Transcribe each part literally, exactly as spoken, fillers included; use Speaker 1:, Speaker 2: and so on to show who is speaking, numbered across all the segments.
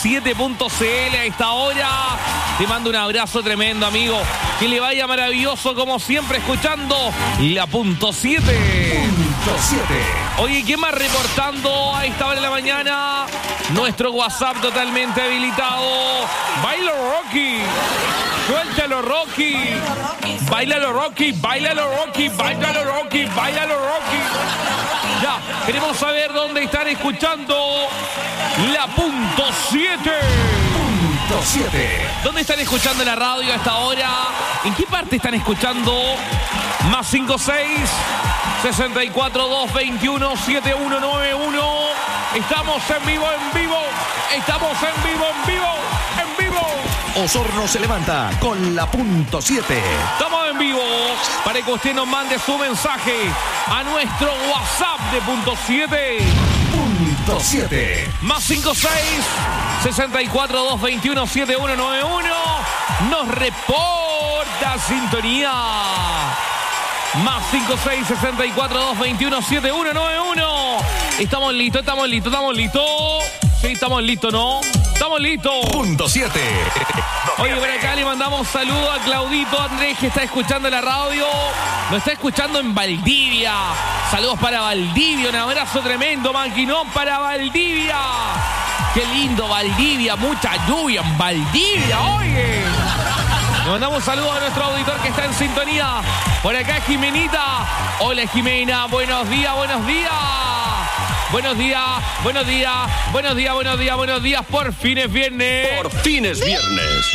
Speaker 1: siete punto c l a esta hora. Te mando un abrazo tremendo, amigo. Que le vaya maravilloso, como siempre, escuchando la punto siete.
Speaker 2: Punto siete.
Speaker 1: Oye, ¿quién más reportando a esta hora de la mañana? Nuestro WhatsApp totalmente habilitado. ¡Baila Rocky! ¡Suéltalo, Rocky! ¡Báilalo, Rocky! ¡Báilalo, Rocky! ¡Báilalo, Rocky! ¡Báilalo, Rocky! Ya, queremos saber dónde están escuchando la punto siete.
Speaker 2: Punto siete.
Speaker 1: ¿Dónde están escuchando la radio a esta hora? ¿En qué parte están escuchando? Más cinco seis, sesenta y cuatro, dos, veintiuno, setenta y uno noventa y uno. Estamos en vivo, en vivo. Estamos en vivo, en vivo, en vivo.
Speaker 2: Osorno se levanta con la punto siete.
Speaker 1: Estamos en vivo para que usted nos mande su mensaje a nuestro WhatsApp de punto siete.
Speaker 2: Punto siete.
Speaker 1: Más cinco seis, sesenta y cuatro, dos, veintiuno, setenta y uno noventa y uno. Nos reporta sintonía. Más cinco seis, sesenta y cuatro, dos, veintiuno, setenta y uno noventa y uno. Estamos listos, estamos listos, estamos listos. Sí, estamos listos, ¿no? Estamos listos.
Speaker 2: Punto siete.
Speaker 1: Oye, por acá le mandamos saludos a Claudito Andrés, que está escuchando la radio. Lo está escuchando en Valdivia. Saludos para Valdivia. Un abrazo tremendo, maquinón, para Valdivia. Qué lindo Valdivia. Mucha lluvia en Valdivia, oye. Le mandamos saludos a nuestro auditor que está en sintonía. Por acá, Jimenita. Hola, Jimena. Buenos días, buenos días. Buenos días, buenos días, buenos días, buenos días, buenos días. Por fin es viernes.
Speaker 2: Por fin es viernes.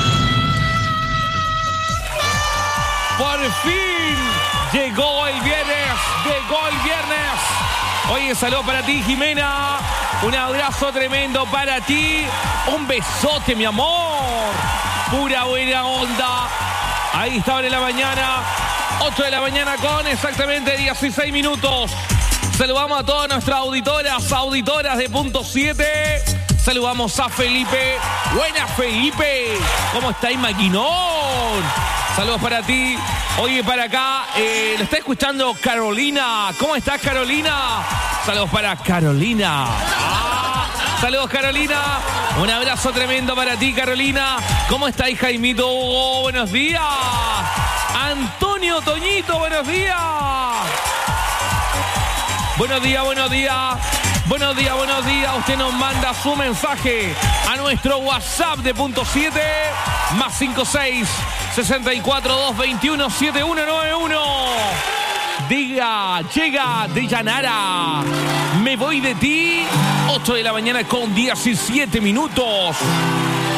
Speaker 1: Por fin llegó el viernes. Llegó el viernes. Oye, saludos para ti, Jimena. Un abrazo tremendo para ti. Un besote, mi amor. Pura buena onda. Ahí estaba en la mañana. ocho de la mañana con exactamente dieciséis minutos. Saludamos a todas nuestras auditoras, auditoras de punto siete. Saludamos a Felipe. Buenas, Felipe. ¿Cómo estáis, maquinón? Saludos para ti. Oye, para acá, eh, lo está escuchando Carolina. ¿Cómo estás, Carolina? Saludos para Carolina. Ah, saludos, Carolina. Un abrazo tremendo para ti, Carolina. ¿Cómo estáis, Jaimito Hugo? Buenos días. Antonio Toñito, buenos días. Buenos días, buenos días. Buenos días, buenos días. Usted nos manda su mensaje a nuestro WhatsApp de punto siete. Más cinco seis, sesenta y cuatro, dos, veintiuno, setenta y uno noventa y uno. Diga, llega de Llanara. Me voy de ti. ocho de la mañana con diecisiete minutos.